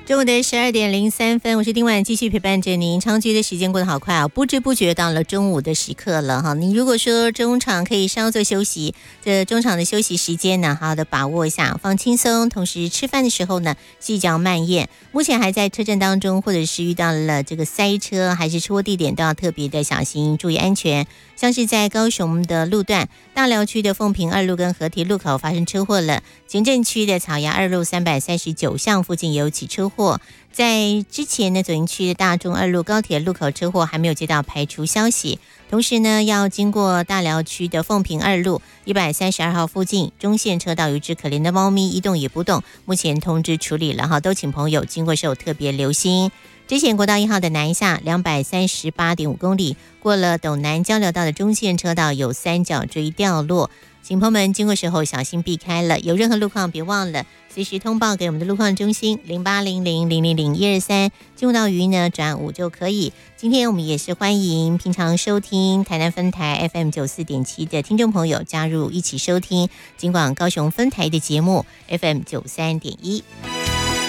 中午的12:03，我是丁婉，继续陪伴着您。常觉得时间过得好快啊，不知不觉到了中午的时刻了哈。你如果说中场可以稍作休息，这中场的休息时间呢，好好的把握一下，放轻松。同时吃饭的时候呢，细嚼慢咽。目前还在车阵当中，或者是遇到了这个塞车，还是出地点都要特别的小心，注意安全。像是在高雄的路段，大寮区的凤屏2路跟河堤路口发生车祸了，前镇区的草衙2路339巷附近也有起车祸。在之前呢，左营区的大中2路高铁路口车祸还没有接到排除消息。同时呢，要经过大寮区的凤屏2路132号附近中线车道有一只可怜的猫咪一动也不动，目前通知处理了哈，都请朋友经过时候特别留心。之前国道1号的南下238.5公里，过了斗南交流道的中线车道有三角锥掉落，请朋友们经过时候小心避开了。有任何路况别忘了随时通报给我们的路况中心0800000123，进入到语音呢转5就可以。今天我们也是欢迎平常收听台南分台 FM94.7 的听众朋友加入一起收听金广高雄分台的节目 FM93.1。